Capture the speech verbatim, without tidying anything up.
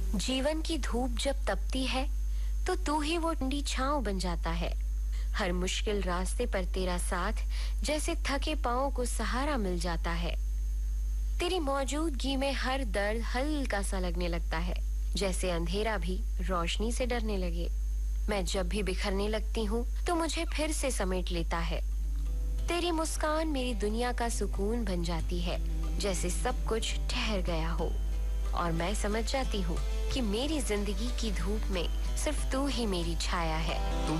जीवन की धूप जब तपती है तो तू ही वो ठंडी छांव बन जाता है। हर मुश्किल रास्ते पर तेरा साथ जैसे थके पांवों को सहारा मिल जाता है। तेरी मौजूदगी में हर दर्द हल्का सा लगने लगता है, जैसे अंधेरा भी रोशनी से डरने लगे। मैं जब भी बिखरने लगती हूँ तो मुझे फिर से समेट लेता है। तेरी मुस्कान मेरी दुनिया का सुकून बन जाती है, जैसे सब कुछ ठहर गया हो और मैं समझ जाती हूँ कि मेरी जिंदगी की धूप में सिर्फ तू ही मेरी छाया है।